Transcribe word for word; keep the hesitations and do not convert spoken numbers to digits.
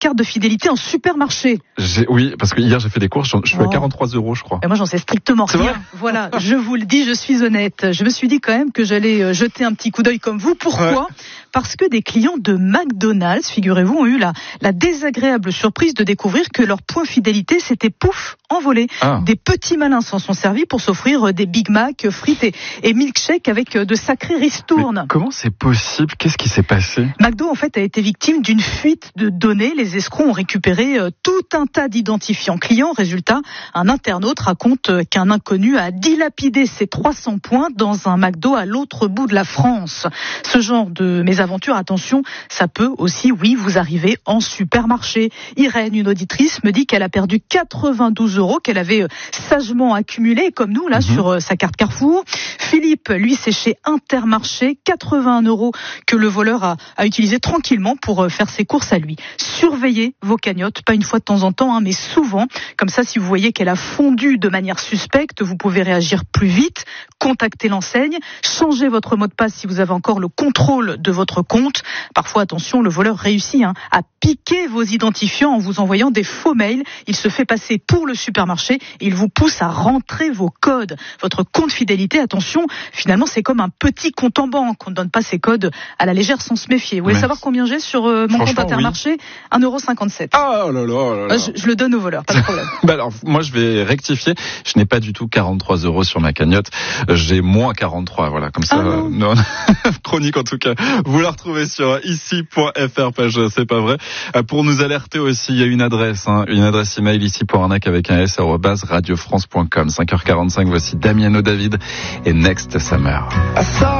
carte de fidélité en supermarché. J'ai, oui, parce que hier j'ai fait des courses, je suis Oh. à quarante-trois euros, je crois. Et moi, j'en sais strictement C'est rien. vrai Voilà, je vous le dis, je suis honnête. Je me suis dit quand même que j'allais jeter un petit coup d'œil comme vous. Pourquoi ? Ouais. Parce que des clients de McDonald's, figurez-vous, ont eu la, la désagréable surprise de découvrir que leur point fidélité s'était pouf envolé. Ah. Des petits malins s'en sont servis pour s'offrir des Big Mac, frites et, et milkshakes avec de sacrés ristournes. Mais comment c'est possible ? Qu'est-ce qui s'est passé ? McDo, en fait, a été victime d'une fuite de données. Les escrocs ont récupéré tout un tas d'identifiants clients. Résultat, un internaute raconte qu'un inconnu a dilapidé ses trois cents points dans un McDo à l'autre bout de la France. Ce genre de mésaventure, attention, ça peut aussi, oui, vous arriver en supermarché. Irène, une auditrice, me dit qu'elle a perdu quatre-vingt-douze euros qu'elle avait sagement accumulés, comme nous, là, mmh. sur sa carte Carrefour. Philippe, lui, c'est chez Intermarché, quatre-vingts euros que le voleur a, a utilisé tranquillement pour faire ses courses à lui. Surveillez vos cagnottes, pas une fois de temps en temps, hein, mais souvent. Comme ça, si vous voyez qu'elle a fondu de manière suspecte, vous pouvez réagir plus vite, contacter l'enseigne, changer votre mot de passe si vous avez encore le contrôle de votre compte. Parfois, attention, le voleur réussit hein, à piquer vos identifiants en vous envoyant des faux mails. Il se fait passer pour le supermarché et il vous pousse à rentrer vos codes. Votre compte fidélité, attention, finalement, c'est comme un petit compte en banque. On ne donne pas ses codes à la légère sans se méfier. Vous voulez Mais... savoir combien j'ai sur euh, mon compte Intermarché ? Oui. un euro cinquante-sept. Ah là là là là. Je, je le donne au voleur, pas de problème. bah alors, moi, je vais rectifier. Je n'ai pas du tout quarante-trois euros sur ma cagnotte. J'ai moins quarante-trois. Voilà, comme ça. Ah non. Euh, non. Chronique, en tout cas. Vous la retrouvez sur ici point f r, page C'est pas vrai. Pour nous alerter aussi, il y a une adresse, hein, une adresse email ici pour arnaque avec un S, arobase radio france point com. cinq heures quarante-cinq, voici Damiano David et Next Summer.